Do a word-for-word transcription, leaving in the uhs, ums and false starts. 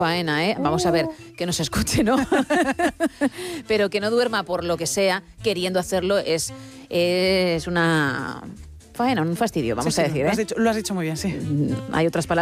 faena, ¿eh? Vamos a ver, que nos escuche, ¿no? Pero que no duerma por lo que sea, queriendo hacerlo, es, es una faena, un fastidio, vamos Sí, sí, a decir, lo ¿eh? has dicho, lo has dicho muy bien, sí. Hay otras palabras.